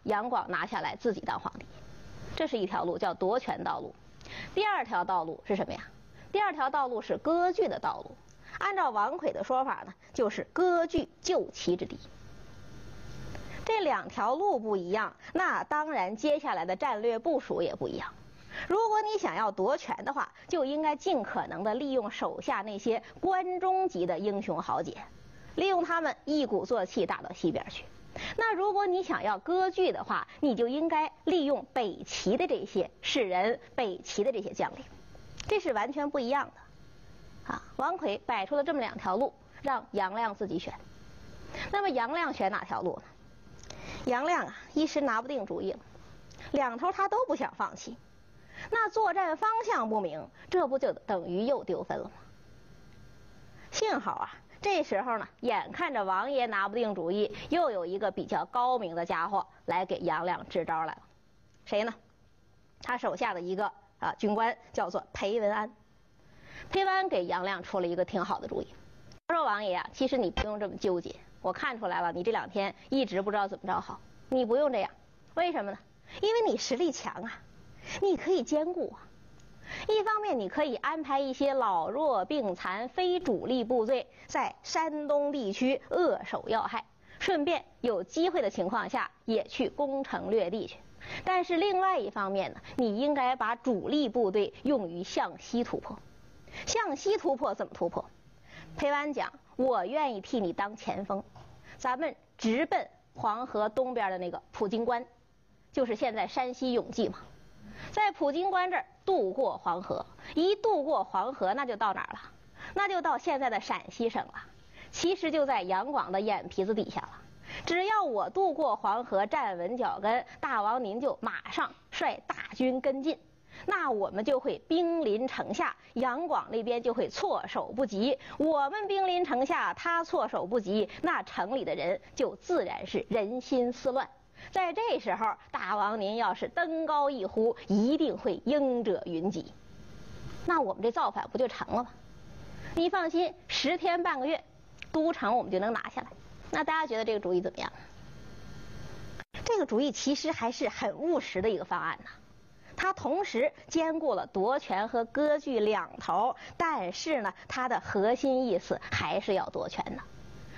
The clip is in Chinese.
杨广拿下来自己当皇帝。这是一条路，叫夺权道路。第二条道路是什么呀？第二条道路是割据的道路。按照王揆的说法呢，就是割据救齐之敌。这两条路不一样，那当然接下来的战略部署也不一样。如果你想要夺权的话，就应该尽可能的利用手下那些关中级的英雄豪杰，利用他们一鼓作气打到西边去。那如果你想要割据的话，你就应该利用北齐的这些士人，北齐的这些将领，这是完全不一样的。王揆摆出了这么两条路，让杨亮自己选。那么杨亮选哪条路呢？杨亮一时拿不定主意了，两头他都不想放弃。那作战方向不明，这不就等于又丢分了吗？幸好这时候呢，眼看着王爷拿不定主意，又有一个比较高明的家伙来给杨亮支招来了。谁呢？他手下的一个军官叫做裴文安。裴文安给杨亮出了一个挺好的主意。他说：“王爷其实你不用这么纠结，我看出来了，你这两天一直不知道怎么着好。你不用这样，为什么呢？因为你实力强你可以兼顾一方面你可以安排一些老弱病残非主力部队在山东地区扼守要害，顺便有机会的情况下也去攻城略地去。但是另外一方面呢，你应该把主力部队用于向西突破。向西突破怎么突破？裴完讲，我愿意替你当前锋，咱们直奔黄河东边的那个普京关，就是现在山西永济嘛。在普京关这儿渡过黄河，一渡过黄河，那就到哪儿了？那就到现在的陕西省了。其实就在杨广的眼皮子底下了。只要我渡过黄河，站稳脚跟，大王您就马上率大军跟进，那我们就会兵临城下，杨广那边就会措手不及。我们兵临城下，他措手不及，那城里的人就自然是人心思乱。在这时候，大王您要是登高一呼，一定会应者云集。那我们这造反不就成了吗？你放心，10天半个月，都城我们就能拿下来。那大家觉得这个主意怎么样？这个主意其实还是很务实的一个方案它同时兼顾了夺权和割据两头，但是呢，它的核心意思还是要夺权的。